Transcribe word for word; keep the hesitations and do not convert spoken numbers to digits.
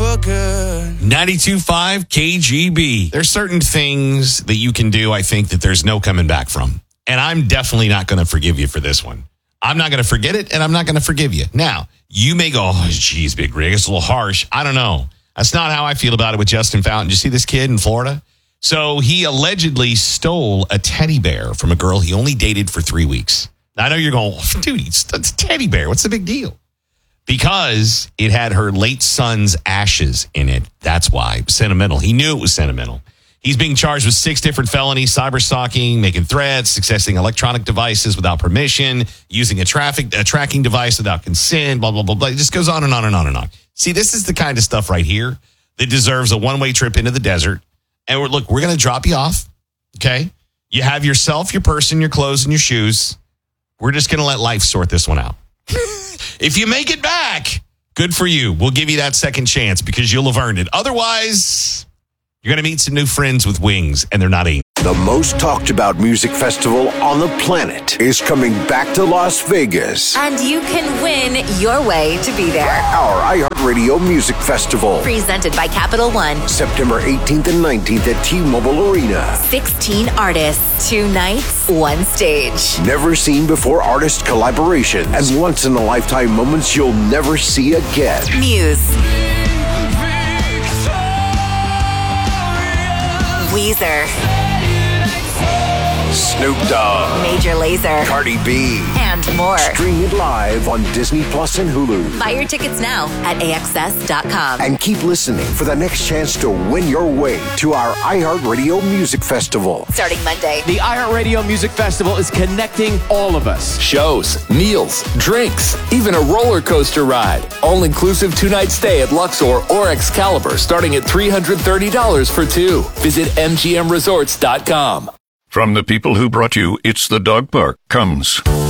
for good. ninety-two point five K G B. There's certain things that you can do, I think, that there's no coming back from. And I'm definitely not going to forgive you for this one. I'm not going to forget it, and I'm not going to forgive you. Now, you may go, oh, geez, Big Rig, it's a little harsh. I don't know. That's not how I feel about it with Justin Fountain. Did you see this kid in Florida? So he allegedly stole a teddy bear from a girl he only dated for three weeks. Now, I know you're going, dude, it's a teddy bear. What's the big deal? Because it had her late son's ashes in it. That's why. Sentimental. He knew it was sentimental. He's being charged with six different felonies: cyber stalking, making threats, accessing electronic devices without permission, using a traffic a tracking device without consent, blah, blah, blah, blah. It just goes on and on and on and on. See, this is the kind of stuff right here that deserves a one-way trip into the desert. And we're, look, we're going to drop you off, okay? You have yourself, your person, your clothes, and your shoes. We're just going to let life sort this one out. If you make it back, good for you. We'll give you that second chance because you'll have earned it. Otherwise, you're going to meet some new friends with wings, and they're not eating. The most talked about music festival on the planet is coming back to Las Vegas. And you can win your way to be there. Our iHeartRadio Music Festival. Presented by Capital One. September eighteenth and nineteenth at T-Mobile Arena. sixteen artists, two nights, one stage. Never seen before artist collaboration and once-in-a-lifetime moments you'll never see again. Muse. Weezer. Snoop Dogg. Major Lazer. Cardi B. And more. Stream it live on Disney Plus and Hulu. Buy your tickets now at A X S dot com. And keep listening for the next chance to win your way to our iHeartRadio Music Festival. Starting Monday. The iHeartRadio Music Festival is connecting all of us. Shows, meals, drinks, even a roller coaster ride. All-inclusive two-night stay at Luxor or Excalibur starting at three hundred thirty dollars for two. Visit M G M resorts dot com. From the people who brought you It's the Dog Park comes